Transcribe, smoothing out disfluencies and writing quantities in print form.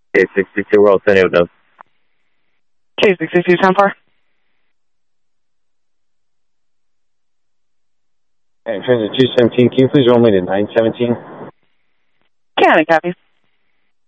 K62, we're all sending out now. K62, 10-4. And transit 217, can you please roll me to 917? Canada, copy.